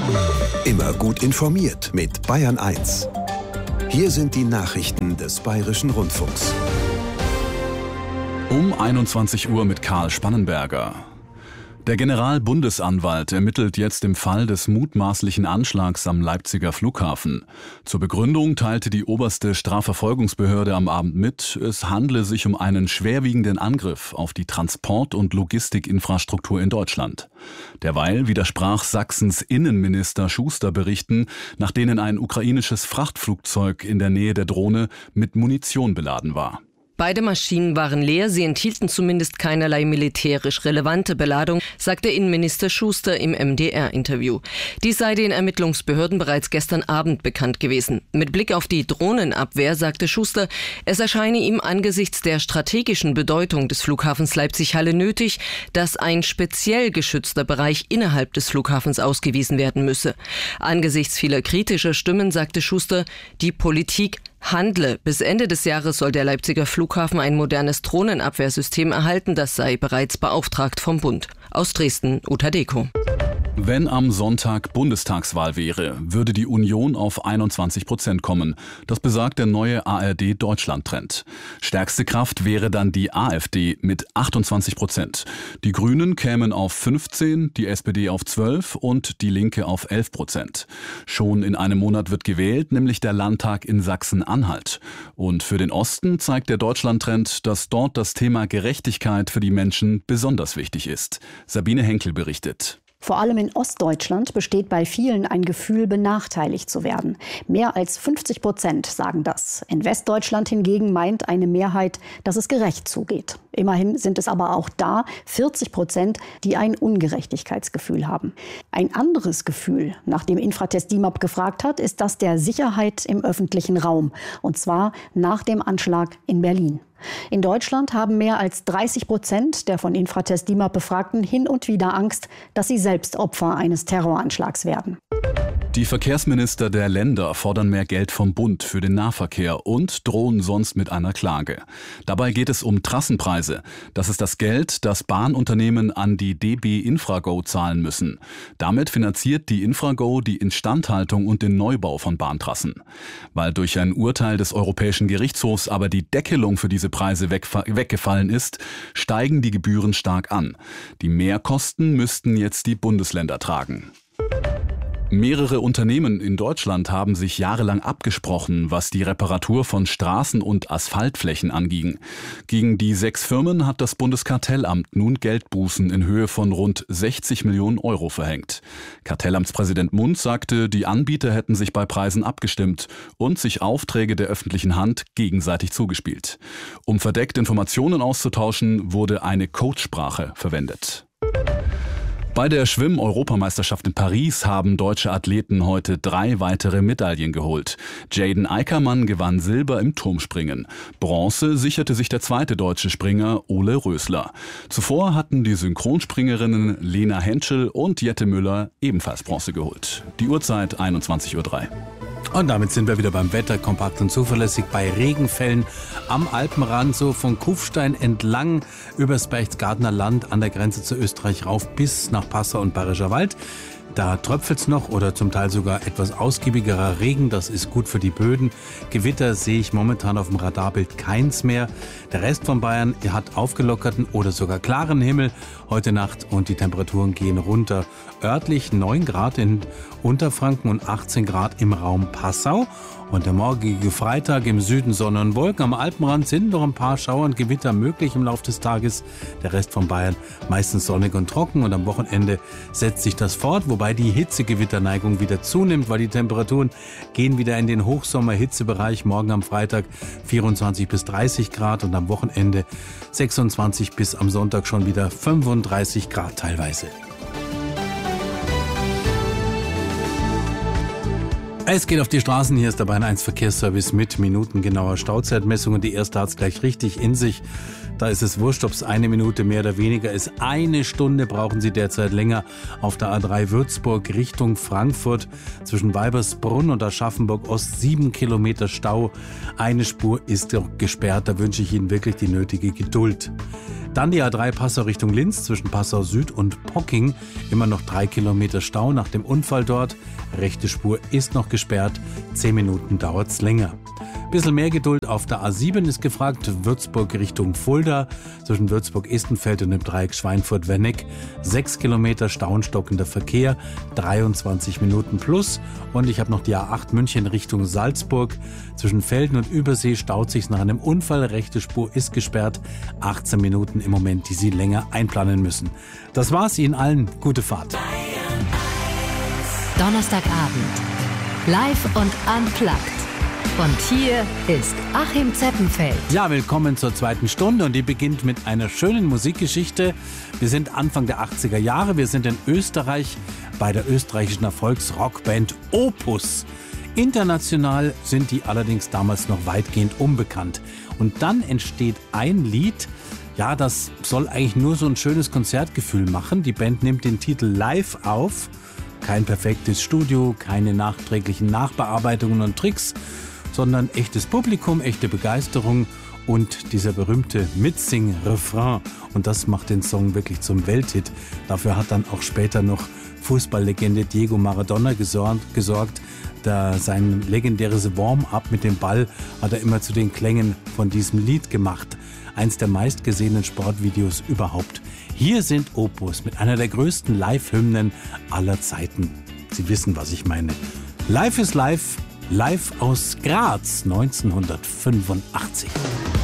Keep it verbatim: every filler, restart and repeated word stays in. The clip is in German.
Immer gut informiert mit Bayern eins. Hier sind die Nachrichten des Bayerischen Rundfunks. Um einundzwanzig Uhr mit Karl Spannenberger. Der Generalbundesanwalt ermittelt jetzt im Fall des mutmaßlichen Anschlags am Leipziger Flughafen. Zur Begründung teilte die oberste Strafverfolgungsbehörde am Abend mit, es handle sich um einen schwerwiegenden Angriff auf die Transport- und Logistikinfrastruktur in Deutschland. Derweil widersprach Sachsens Innenminister Schuster Berichten, nach denen ein ukrainisches Frachtflugzeug in der Nähe der Drohne mit Munition beladen war. Beide Maschinen waren leer, sie enthielten zumindest keinerlei militärisch relevante Beladung, sagte Innenminister Schuster im M D R-Interview. Dies sei den Ermittlungsbehörden bereits gestern Abend bekannt gewesen. Mit Blick auf die Drohnenabwehr sagte Schuster, es erscheine ihm angesichts der strategischen Bedeutung des Flughafens Leipzig-Halle nötig, dass ein speziell geschützter Bereich innerhalb des Flughafens ausgewiesen werden müsse. Angesichts vieler kritischer Stimmen sagte Schuster, die Politik handle. Bis Ende des Jahres soll der Leipziger Flughafen ein modernes Drohnenabwehrsystem erhalten. Das sei bereits beauftragt vom Bund. Aus Dresden, Uta Deko. Wenn am Sonntag Bundestagswahl wäre, würde die Union auf einundzwanzig Prozent kommen. Das besagt der neue A R D-Deutschland-Trend. Stärkste Kraft wäre dann die AfD mit achtundzwanzig Prozent. Die Grünen kämen auf fünfzehn, die S P D auf zwölf und die Linke auf elf Prozent. Schon in einem Monat wird gewählt, nämlich der Landtag in Sachsen-Anhalt. Und für den Osten zeigt der Deutschland-Trend, dass dort das Thema Gerechtigkeit für die Menschen besonders wichtig ist. Sabine Henkel berichtet. Vor allem in Ostdeutschland besteht bei vielen ein Gefühl, benachteiligt zu werden. Mehr als fünfzig Prozent sagen das. In Westdeutschland hingegen meint eine Mehrheit, dass es gerecht zugeht. Immerhin sind es aber auch da vierzig Prozent, die ein Ungerechtigkeitsgefühl haben. Ein anderes Gefühl, nach dem Infratest D I M A P gefragt hat, ist das der Sicherheit im öffentlichen Raum. Und zwar nach dem Anschlag in Berlin. In Deutschland haben mehr als dreißig Prozent der von Infratest D I M A P Befragten hin und wieder Angst, dass sie selbst Opfer eines Terroranschlags werden. Die Verkehrsminister der Länder fordern mehr Geld vom Bund für den Nahverkehr und drohen sonst mit einer Klage. Dabei geht es um Trassenpreise. Das ist das Geld, das Bahnunternehmen an die D B Infrago zahlen müssen. Damit finanziert die Infrago die Instandhaltung und den Neubau von Bahntrassen. Weil durch ein Urteil des Europäischen Gerichtshofs aber die Deckelung für diese Preise weggefallen ist, steigen die Gebühren stark an. Die Mehrkosten müssten jetzt die Bundesländer tragen. Mehrere Unternehmen in Deutschland haben sich jahrelang abgesprochen, was die Reparatur von Straßen und Asphaltflächen anging. Gegen die sechs Firmen hat das Bundeskartellamt nun Geldbußen in Höhe von rund sechzig Millionen Euro verhängt. Kartellamtspräsident Munz sagte, die Anbieter hätten sich bei Preisen abgestimmt und sich Aufträge der öffentlichen Hand gegenseitig zugespielt. Um verdeckt Informationen auszutauschen, wurde eine Codesprache verwendet. Bei der Schwimm-Europameisterschaft in Paris haben deutsche Athleten heute drei weitere Medaillen geholt. Jaden Eickermann gewann Silber im Turmspringen. Bronze sicherte sich der zweite deutsche Springer Ole Rösler. Zuvor hatten die Synchronspringerinnen Lena Henschel und Jette Müller ebenfalls Bronze geholt. Die Uhrzeit einundzwanzig Uhr drei. Und damit sind wir wieder beim Wetter, kompakt und zuverlässig bei Regenfällen am Alpenrand, so von Kufstein entlang übers Berchtesgadener Land an der Grenze zu Österreich rauf bis nach Passau und Bayerischer Wald. Da tröpfelt's noch oder zum Teil sogar etwas ausgiebigerer Regen. Das ist gut für die Böden. Gewitter sehe ich momentan auf dem Radarbild keins mehr. Der Rest von Bayern hat aufgelockerten oder sogar klaren Himmel heute Nacht und die Temperaturen gehen runter. Örtlich neun Grad in Unterfranken und achtzehn Grad im Raum Passau. Und der morgige Freitag im Süden Sonne und Wolken. Am Alpenrand sind noch ein paar Schauer und Gewitter möglich im Laufe des Tages. Der Rest von Bayern meistens sonnig und trocken. Und am Wochenende setzt sich das fort, wobei die Hitzegewitterneigung wieder zunimmt, weil die Temperaturen gehen wieder in den Hochsommer-Hitzebereich. Morgen am Freitag vierundzwanzig bis dreißig Grad und am Wochenende sechsundzwanzig bis am Sonntag schon wieder fünfunddreißig Grad teilweise. Es geht auf die Straßen. Hier ist der Bayern eins Verkehrsservice mit minutengenauer Stauzeitmessung. Und die erste hat es gleich richtig in sich. Da ist es wurscht, ob es eine Minute mehr oder weniger ist. Eine Stunde brauchen Sie derzeit länger auf der A drei Würzburg Richtung Frankfurt. Zwischen Weibersbrunn und Aschaffenburg Ost sieben Kilometer Stau. Eine Spur ist doch gesperrt. Da wünsche ich Ihnen wirklich die nötige Geduld. Dann die A drei Passau Richtung Linz zwischen Passau Süd und Pocking. Immer noch drei Kilometer Stau nach dem Unfall dort. Rechte Spur ist noch gesperrt. Zehn Minuten dauert es länger. Bisschen mehr Geduld auf der A sieben ist gefragt. Würzburg Richtung Fulda. Zwischen Würzburg-Istenfeld und dem Dreieck Schweinfurt-Werneck. Sechs Kilometer stauenstockender Verkehr. dreiundzwanzig Minuten plus. Und ich habe noch die A acht München Richtung Salzburg. Zwischen Velden und Übersee staut sich nach einem Unfall. Rechte Spur ist gesperrt. achtzehn Minuten im Moment, die Sie länger einplanen müssen. Das war's. Ihnen allen gute Fahrt. Donnerstagabend. Live und unplugged. Und hier ist Achim Zeppenfeld. Ja, willkommen zur zweiten Stunde und die beginnt mit einer schönen Musikgeschichte. Wir sind Anfang der achtziger Jahre, wir sind in Österreich bei der österreichischen Erfolgsrockband Opus. International sind die allerdings damals noch weitgehend unbekannt. Und dann entsteht ein Lied, ja, das soll eigentlich nur so ein schönes Konzertgefühl machen. Die Band nimmt den Titel live auf. Kein perfektes Studio, keine nachträglichen Nachbearbeitungen und Tricks, sondern echtes Publikum, echte Begeisterung und dieser berühmte Mitsing-Refrain. Und das macht den Song wirklich zum Welthit. Dafür hat dann auch später noch Fußballlegende Diego Maradona gesorgt. gesorgt. Da sein legendäres Warm-up mit dem Ball hat er immer zu den Klängen von diesem Lied gemacht. Eins der meistgesehenen Sportvideos überhaupt. Hier sind Opus mit einer der größten Live-Hymnen aller Zeiten. Sie wissen, was ich meine. Live is Live, live aus Graz neunzehnhundertfünfundachtzig.